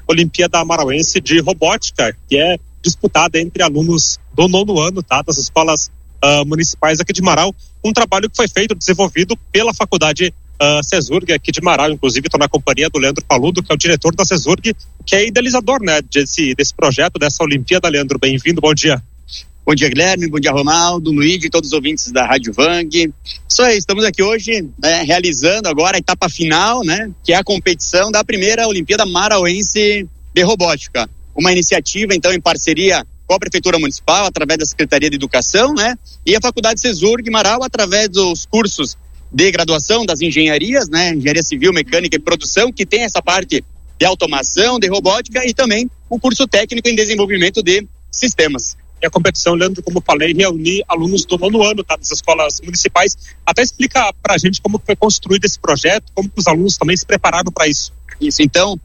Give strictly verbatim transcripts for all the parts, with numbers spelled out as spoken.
Olimpíada Marauense de Robótica, que é disputada entre alunos do nono ano, tá, das escolas uh, municipais aqui de Marau. Um trabalho que foi feito, desenvolvido pela faculdade uh, CESURG aqui de Marau. Inclusive estou na companhia do Leandro Paludo, que é o diretor da CESURG, que é idealizador, né, desse, desse projeto, dessa Olimpíada. Leandro, bem-vindo, bom dia. Bom dia, Guilherme, bom dia, Ronaldo, Luigi e todos os ouvintes da Rádio Vang. Isso aí, estamos aqui hoje, né, realizando agora a etapa final, né, que é a competição da primeira Olimpíada Marauense de Robótica. Uma iniciativa, então, em parceria com a Prefeitura Municipal, através da Secretaria de Educação, né, e a Faculdade CESURG Marau, através dos cursos de graduação das engenharias, né, Engenharia Civil, Mecânica e Produção, que tem essa parte de automação, de robótica, e também o curso técnico em desenvolvimento de sistemas. E a competição, Leandro, como falei, reunir alunos do nono ano, tá, das escolas municipais. Até explica pra gente como foi construído esse projeto, como que os alunos também se prepararam para isso. Isso, então,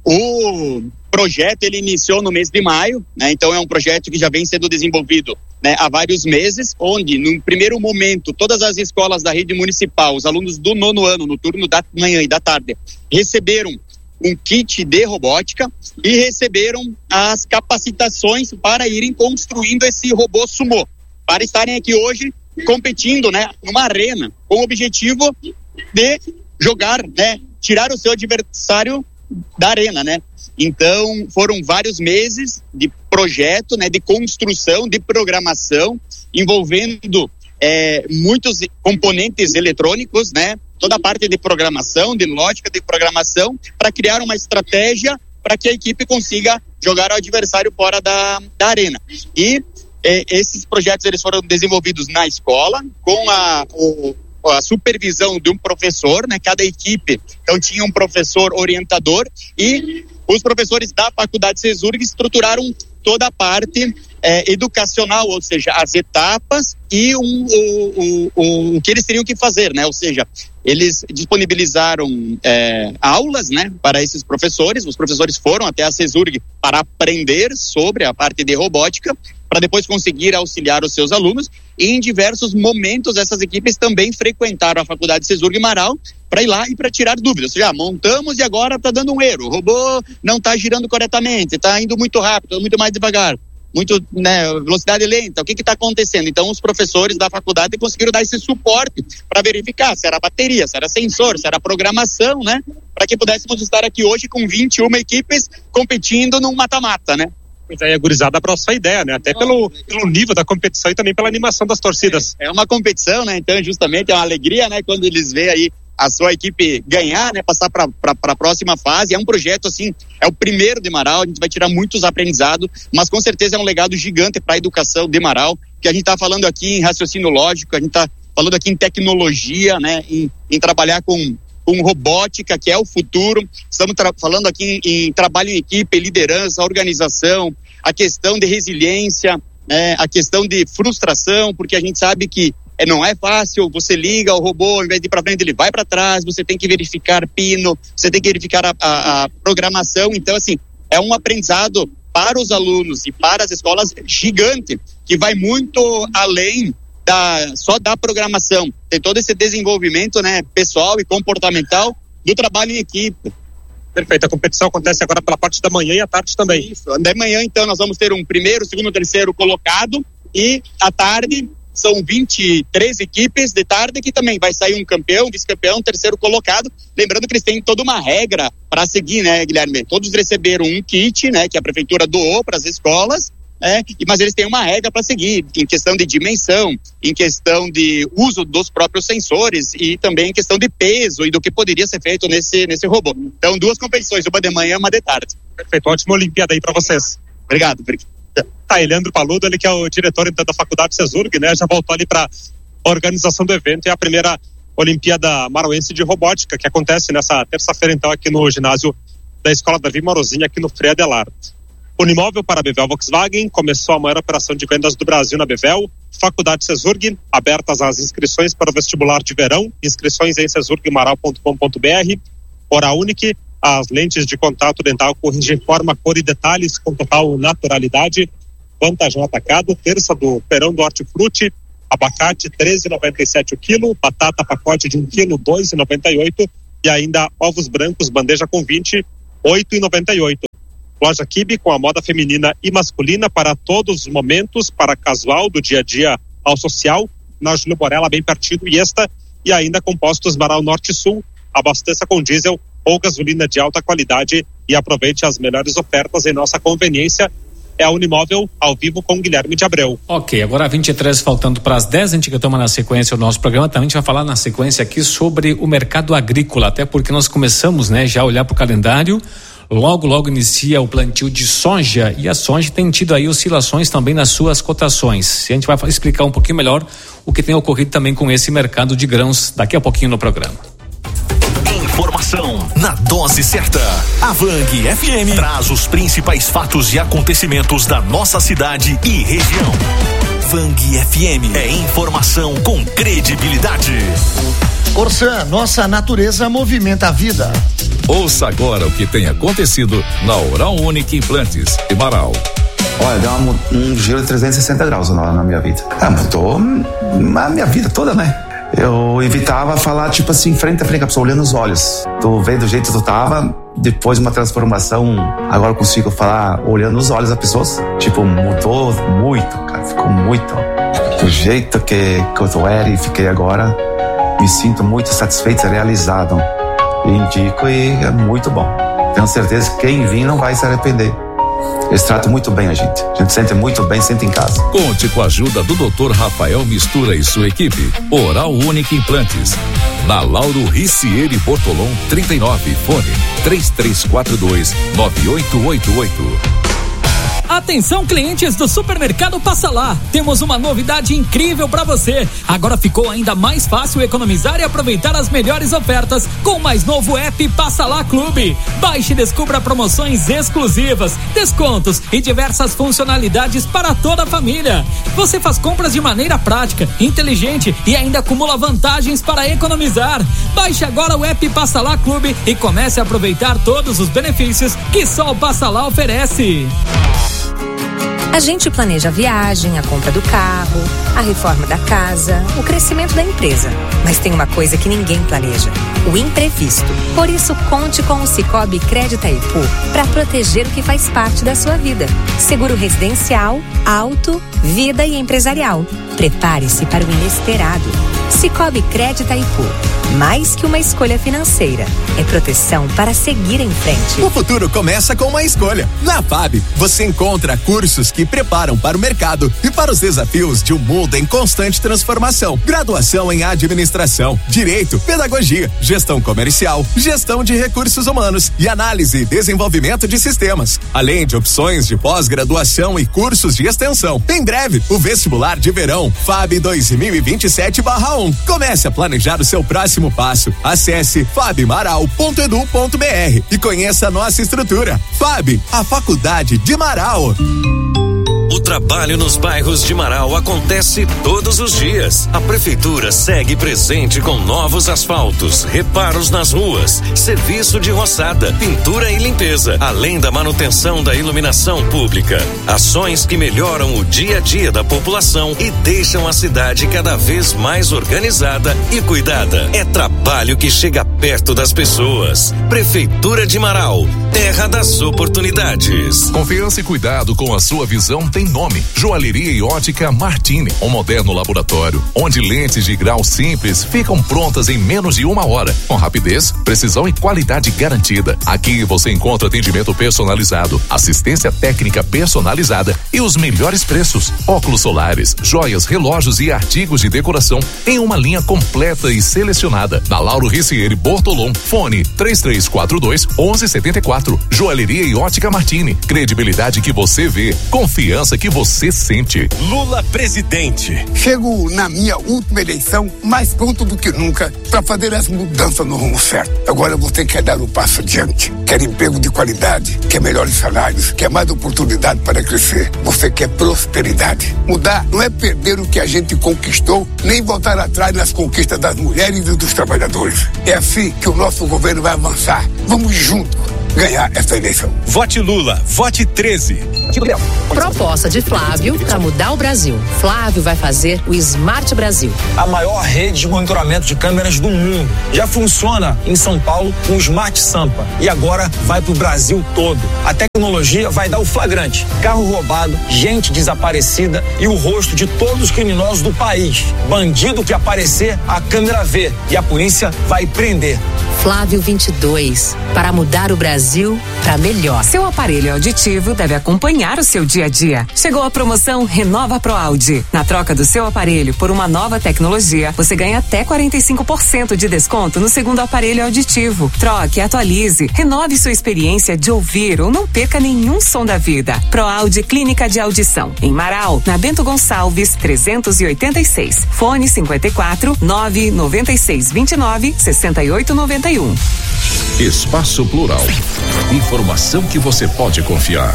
o projeto ele iniciou no mês de maio, né? Então é um projeto que já vem sendo desenvolvido, né, há vários meses, onde no primeiro momento todas as escolas da rede municipal, os alunos do nono ano, no turno da manhã e da tarde, receberam um kit de robótica e receberam as capacitações para irem construindo esse robô sumô, para estarem aqui hoje competindo, né, numa arena, com o objetivo de jogar, né, tirar o seu adversário da arena, né? Então foram vários meses de projeto, né, de construção, de programação, envolvendo é, muitos componentes eletrônicos, né? Toda a parte de programação, de lógica de programação, para criar uma estratégia para que a equipe consiga jogar o adversário fora da, da arena. E eh, esses projetos eles foram desenvolvidos na escola, com a, o, a supervisão de um professor, né? Cada equipe, então, tinha um professor orientador, e os professores da Faculdade CESURG estruturaram toda a parte é, educacional, ou seja, as etapas e um, o, o, o, o que eles teriam que fazer, né? Ou seja, eles disponibilizaram é, aulas, né, para esses professores. Os professores foram até a CESURG para aprender sobre a parte de robótica, para depois conseguir auxiliar os seus alunos. E em diversos momentos essas equipes também frequentaram a Faculdade CESURG Marau para ir lá e para tirar dúvidas. Ou seja, montamos e agora está dando um erro, o robô não está girando corretamente, está indo muito rápido, muito mais devagar, muito, né, velocidade lenta, o que está acontecendo? Então os professores da faculdade conseguiram dar esse suporte para verificar se era bateria, se era sensor, se era programação, né, para que pudéssemos estar aqui hoje com vinte e uma equipes competindo num mata-mata, né? Pois é, a gurizada abraçou a ideia, né? Até pelo, pelo nível da competição e também pela animação das torcidas. É, é uma competição, né? Então justamente é uma alegria, né, quando eles veem aí a sua equipe ganhar, né, passar para a próxima fase. É um projeto, assim, é o primeiro de Marau, a gente vai tirar muitos aprendizados, mas com certeza é um legado gigante para a educação de Marau, que a gente está falando aqui em raciocínio lógico, a gente está falando aqui em tecnologia, né, em, em trabalhar com, com robótica, que é o futuro. Estamos tra- falando aqui em, em trabalho em equipe, liderança, organização, a questão de resiliência, né, a questão de frustração, porque a gente sabe que É, não é fácil, você liga o robô, ao invés de ir para frente, ele vai para trás, você tem que verificar pino, você tem que verificar a, a, a programação. Então, assim, é um aprendizado para os alunos e para as escolas gigante, que vai muito além da, só da programação. Tem todo esse desenvolvimento, né, pessoal e comportamental do trabalho em equipe. Perfeito, a competição acontece agora pela parte da manhã e à tarde também. Isso, de manhã, então, nós vamos ter um primeiro, segundo, terceiro colocado, e à tarde são vinte e três equipes. De tarde que também vai sair um campeão, vice-campeão, terceiro colocado. Lembrando que eles têm toda uma regra para seguir, né, Guilherme? Todos receberam um kit, né, que a prefeitura doou para as escolas, né? Mas eles têm uma regra para seguir em questão de dimensão, em questão de uso dos próprios sensores e também em questão de peso e do que poderia ser feito nesse, nesse robô. Então, duas competições, uma de manhã e uma de tarde. Perfeito, ótima Olimpíada aí para vocês. Obrigado, obrigado. Tá, e Leandro Paludo, ele que é o diretor então da Faculdade CESURG, né, já voltou ali para a organização do evento. É a primeira Olimpíada Marauense de Robótica, que acontece nessa terça-feira, então, aqui no ginásio da Escola Davi Marozinha, aqui no Frei Adelardo. Unimóvel para a Bevel Volkswagen, começou a maior operação de vendas do Brasil na Bevel. Faculdade CESURG, abertas as inscrições para o vestibular de verão, inscrições em cesurg marau ponto com ponto b r. Hora Unique, as lentes de contato dental corrigem forma, cor e detalhes com total naturalidade. Vantagem atacado, terça do Perão do Hortifruti, abacate treze reais e noventa e sete centavos o quilo, batata pacote de um quilo dois reais e noventa e oito centavos e ainda ovos brancos bandeja com vinte, oito reais e noventa e oito centavos. Loja Kibe, com a moda feminina e masculina para todos os momentos, para casual, do dia a dia ao social, na Júlio Borella, bem pertinho do Iesta, e ainda com postos Marau Norte e Sul. Abasteça com diesel ou gasolina de alta qualidade e aproveite as melhores ofertas em nossa conveniência. É a Unimóvel, ao vivo com Guilherme de Abreu. Ok, agora vinte e três, faltando para as dez, a gente toma na sequência o nosso programa. Também a gente vai falar na sequência aqui sobre o mercado agrícola, até porque nós começamos, né, já a olhar para o calendário. Logo, logo inicia o plantio de soja, e a soja tem tido aí oscilações também nas suas cotações. E a gente vai explicar um pouquinho melhor o que tem ocorrido também com esse mercado de grãos daqui a pouquinho no programa. Informação na dose certa. A Vang F M traz os principais fatos e acontecimentos da nossa cidade e região. Vang F M é informação com credibilidade. Corsã, nossa natureza movimenta a vida. Ouça agora o que tem acontecido na Oral Unique Implantes de Marau. Olha, deu uma, um giro de trezentos e sessenta graus na, na minha vida. Ah, mudou a minha vida toda, né? Eu evitava falar, tipo assim, frente a frente com a pessoa, olhando nos olhos. Tu veio do jeito que tu tava, depois de uma transformação, agora eu consigo falar olhando nos olhos das pessoas. Tipo, mudou muito, cara, ficou muito. Do jeito que, que eu era e fiquei agora, me sinto muito satisfeito e realizado. Indico e é muito bom. Tenho certeza que quem vir não vai se arrepender. Eles tratam muito bem a gente. A gente sente muito bem, sente em casa. Conte com a ajuda do doutor Rafael Mistura e sua equipe. Oral Unique Implantes. Na Lauro Ricieri Bortolom trinta e nove, fone três três quatro dois nove oito oito oito. Atenção, clientes do Supermercado Passa Lá, temos uma novidade incrível para você. Agora ficou ainda mais fácil economizar e aproveitar as melhores ofertas com o mais novo app Passa Lá Clube. Baixe e descubra promoções exclusivas, descontos e diversas funcionalidades para toda a família. Você faz compras de maneira prática, inteligente e ainda acumula vantagens para economizar. Baixe agora o app Passa Lá Clube e comece a aproveitar todos os benefícios que só o Passa Lá oferece. A gente planeja a viagem, a compra do carro, a reforma da casa, o crescimento da empresa. Mas tem uma coisa que ninguém planeja: o imprevisto. Por isso, conte com o Cicobi Crédito Itaipu para proteger o que faz parte da sua vida. Seguro residencial, auto, vida e empresarial. Prepare-se para o inesperado. Cicobi Crédito Itaipu. Mais que uma escolha financeira, é proteção para seguir em frente. O futuro começa com uma escolha. Na F A B, você encontra cursos que preparam para o mercado e para os desafios de um mundo em constante transformação. Graduação em administração, direito, pedagogia, gestão comercial, gestão de recursos humanos e análise e desenvolvimento de sistemas. Além de opções de pós-graduação e cursos de extensão. Em breve, o vestibular de verão F A B dois mil e vinte e sete barra um. Comece a planejar o seu próximo passo. Acesse fabmaral ponto edu ponto br e conheça a nossa estrutura. F A B, a Faculdade de Marau. O trabalho nos bairros de Marau acontece todos os dias. A prefeitura segue presente com novos asfaltos, reparos nas ruas, serviço de roçada, pintura e limpeza, além da manutenção da iluminação pública. Ações que melhoram o dia a dia da população e deixam a cidade cada vez mais organizada e cuidada. É trabalho que chega perto das pessoas. Prefeitura de Marau, terra das oportunidades. Confiança e cuidado com a sua visão tem nome: Joalheria e Ótica Martini, um moderno laboratório onde lentes de grau simples ficam prontas em menos de uma hora, com rapidez, precisão e qualidade garantida. Aqui você encontra atendimento personalizado, assistência técnica personalizada e os melhores preços. Óculos solares, joias, relógios e artigos de decoração em uma linha completa e selecionada. Na Lauro Ricieri Bortolom, fone três três quatro dois um um sete quatro. Joalheria e Ótica Martini, credibilidade que você vê, confiança que você sente. Lula presidente. Chego na minha última eleição mais pronto do que nunca para fazer as mudanças no rumo certo. Agora você quer dar um passo adiante, quer emprego de qualidade, quer melhores salários, quer mais oportunidade para crescer. Você quer prosperidade. Mudar não é perder o que a gente conquistou, nem voltar atrás nas conquistas das mulheres e dos trabalhadores. É assim que o nosso governo vai avançar. Vamos juntos. ganhar essa eleição. Vote Lula, vote treze. Proposta de Flávio para mudar o Brasil. Flávio vai fazer o Smart Brasil. A maior rede de monitoramento de câmeras do mundo. Já funciona em São Paulo com o Smart Sampa e agora vai para o Brasil todo. A tecnologia vai dar o flagrante. Carro roubado, gente desaparecida e o rosto de todos os criminosos do país. Bandido que aparecer, a câmera vê e a polícia vai prender. Flávio vinte e dois, para mudar o Brasil para melhor. Seu aparelho auditivo deve acompanhar o seu dia a dia. Chegou a promoção Renova Pro Audi. Na troca do seu aparelho por uma nova tecnologia, você ganha até quarenta e cinco por cento de desconto no segundo aparelho auditivo. Troque, atualize, renove sua experiência de ouvir ou não perca nenhum som da vida. Pro Audi Clínica de Audição. Em Marau, na Bento Gonçalves, trezentos e oitenta e seis. Fone cinquenta e quatro, nove noventa e seis, vinte e nove, sessenta e oito, noventa e um. Espaço Plural. Informação que você pode confiar.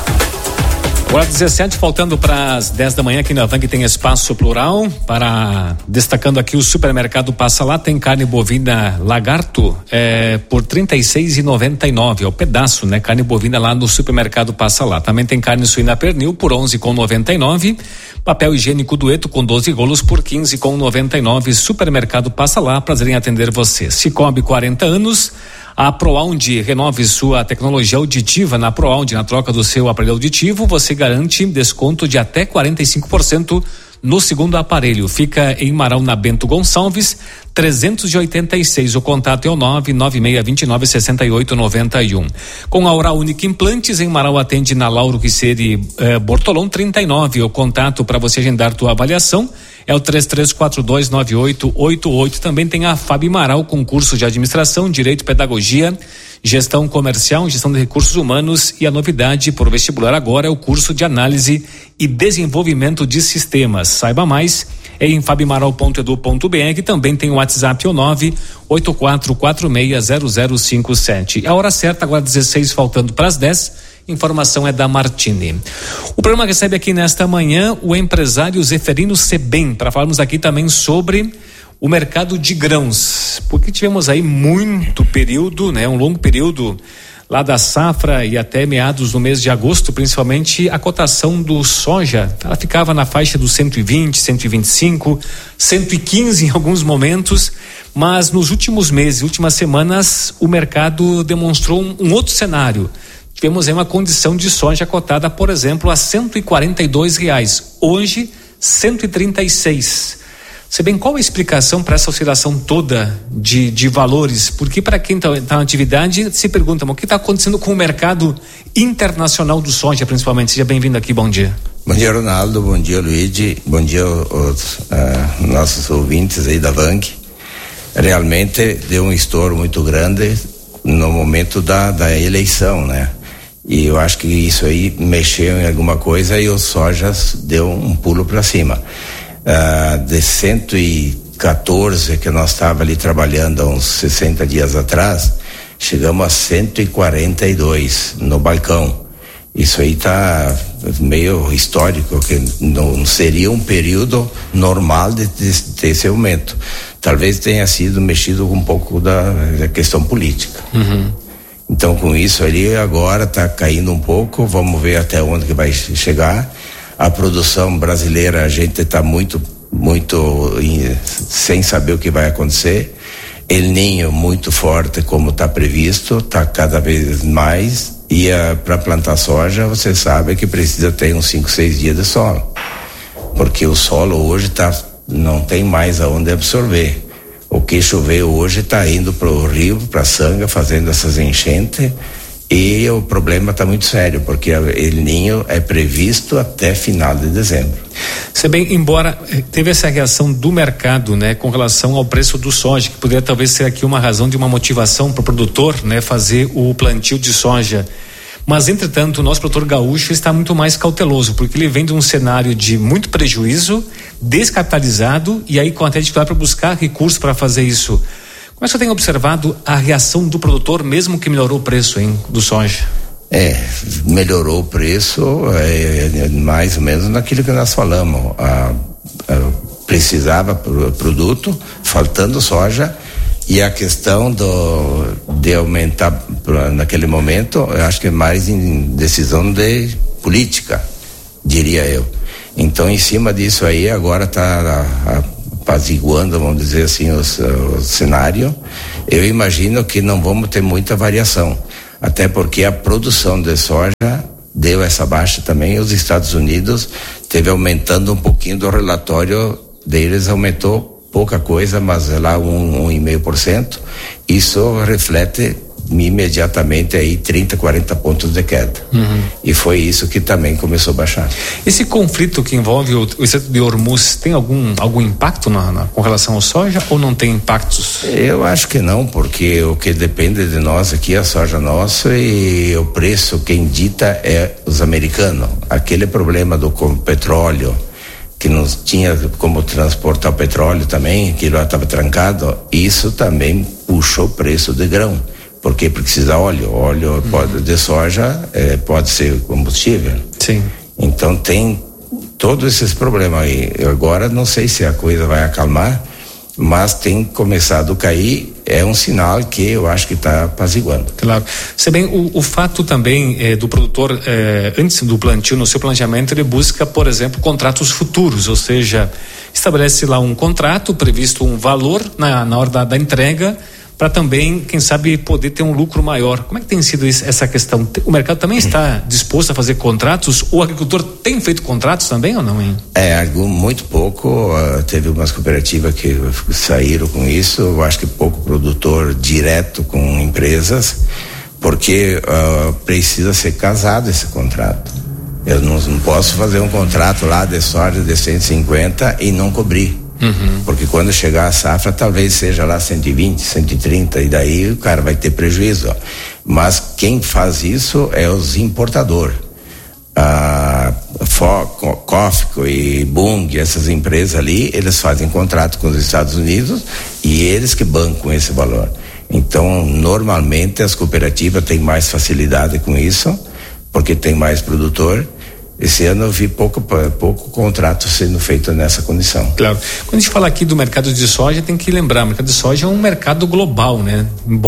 Hora dezessete, faltando para as dez da manhã, aqui na Vang tem Espaço Plural. Para destacando aqui o supermercado Passa Lá, tem carne bovina Lagarto é, por trinta e seis reais e noventa e nove, é o pedaço, né? Carne bovina lá no supermercado Passa Lá. Também tem carne suína pernil por onze reais e noventa e nove. Papel higiênico Dueto com doze rolos por quinze reais e noventa e nove. Supermercado Passa Lá, prazer em atender você. Cicobi, quarenta anos. A ProAudio, renove sua tecnologia auditiva na ProAudio. Na troca do seu aparelho auditivo, você garante desconto de até quarenta e cinco por cento no segundo aparelho. Fica em Marau, na Bento Gonçalves, trezentos e oitenta e seis. O contato é o nove nove seis dois nove, seis oito nove um. Com a Oral Única Implantes, em Marau atende na Lauro Riceri eh, Bortolão trinta e nove. O contato para você agendar tua avaliação é o três três quatro dois nove oito oito oito. Também tem a Fabi Marau, com curso de administração, direito, pedagogia, gestão comercial, gestão de recursos humanos, e a novidade por vestibular agora é o curso de análise e desenvolvimento de sistemas. Saiba mais em fabimaral ponto edu ponto br. Também tem o WhatsApp, o nove oito quatro quatro seis zero zero cinco sete. A hora certa agora dezesseis, faltando para as dez. Informação é da Martini. O programa recebe aqui nesta manhã o empresário Zeferino Sebem, para falarmos aqui também sobre o mercado de grãos, porque tivemos aí muito período, né, um longo período lá da safra e até meados do mês de agosto, principalmente a cotação do soja, ela ficava na faixa dos cento e vinte, cento e vinte e cinco, cento e quinze em alguns momentos, mas nos últimos meses, últimas semanas, o mercado demonstrou um, um outro cenário. Tivemos aí uma condição de soja cotada, por exemplo, a cento e quarenta e dois reais. Hoje, cento e trinta e seis. Se bem, qual a explicação para essa oscilação toda de, de valores? Porque para quem está tá na atividade se pergunta, mas o que está acontecendo com o mercado internacional do soja, principalmente? Seja bem-vindo aqui, bom dia. Bom dia, Ronaldo, bom dia, Luigi, bom dia aos uh, nossos ouvintes aí da Vang. Realmente deu um estouro muito grande no momento da, da eleição, né? E eu acho que isso aí mexeu em alguma coisa e o soja deu um pulo para cima. Uh, de cento e quatorze que nós estava ali trabalhando há uns sessenta dias atrás, chegamos a cento e quarenta e dois no balcão. Isso aí tá meio histórico, que não seria um período normal de, de, desse aumento. Talvez tenha sido mexido um pouco da, da questão política. Uhum. Então, com isso ali, agora está caindo um pouco, vamos ver até onde que vai chegar. A produção brasileira, a gente está muito, muito em, sem saber o que vai acontecer. El Niño muito forte, como está previsto, está cada vez mais. E para plantar soja, você sabe que precisa ter uns cinco, seis dias de solo, porque o solo hoje tá, não tem mais aonde absorver. O que choveu hoje está indo para o rio, para a Sanga, fazendo essas enchentes, e o problema está muito sério, porque El Niño é previsto até final de dezembro. Se bem, embora teve essa reação do mercado, né, com relação ao preço do soja, que poderia talvez ser aqui uma razão de uma motivação para o produtor, né, fazer o plantio de soja. Mas, entretanto, o nosso produtor gaúcho está muito mais cauteloso, porque ele vem de um cenário de muito prejuízo, descapitalizado, e aí com até dificuldade para buscar recursos para fazer isso. Como é que você tem observado a reação do produtor, mesmo que melhorou o preço, hein, do soja? É, melhorou o preço, é, é mais ou menos naquilo que nós falamos. A, a, precisava produto, faltando soja, E a questão do, de aumentar naquele momento, eu acho que é mais em decisão de política, diria eu. Então, em cima disso aí, agora está apaziguando, vamos dizer assim, o, o cenário. Eu imagino que não vamos ter muita variação, até porque a produção de soja deu essa baixa também. Os Estados Unidos teve aumentando um pouquinho do relatório deles, aumentou pouca coisa, mas é lá um, um e meio por cento. Isso reflete imediatamente aí trinta, quarenta pontos de queda. Uhum. E foi isso que também começou a baixar. Esse conflito que envolve o, o Estreito de Hormuz tem algum, algum impacto na, na, com relação ao soja ou não tem impactos? Eu acho que não, porque o que depende de nós aqui é a soja nossa e o preço quem dita é os americanos. Aquele problema do com, petróleo, que não tinha como transportar o petróleo também, que lá estava trancado, isso também puxou o preço de grão. Porque precisa óleo, óleo uhum. pode, de soja é, pode ser combustível. Sim. Então tem todos esses problemas aí. Agora não sei se a coisa vai acalmar, mas tem começado a cair, é um sinal que eu acho que está apaziguando. Claro. Se bem, o, o fato também é, do produtor, é, antes do plantio, no seu planejamento, ele busca, por exemplo, contratos futuros, ou seja, estabelece lá um contrato, previsto um valor na, na hora da, da entrega, para também, quem sabe, poder ter um lucro maior. Como é que tem sido isso, essa questão? O mercado também está disposto a fazer contratos? O agricultor tem feito contratos também ou não, hein? É, algo muito pouco. Uh, teve umas cooperativas que saíram com isso. Eu acho que pouco produtor direto com empresas, porque uh, precisa ser casado esse contrato. Eu não, não posso fazer um contrato lá de soja de cento e cinquenta e não cobrir. Uhum. Porque quando chegar a safra talvez seja lá cento e vinte, cento e trinta e daí o cara vai ter prejuízo. Mas quem faz isso é os importadores. A Cofco e Bunge, essas empresas ali, eles fazem contrato com os Estados Unidos e eles que bancam esse valor. Então, normalmente as cooperativas têm mais facilidade com isso, porque tem mais produtor. Esse ano eu vi pouco, pouco contrato sendo feito nessa condição. Claro. Quando a gente fala aqui do mercado de soja, tem que lembrar, o mercado de soja é um mercado global, né?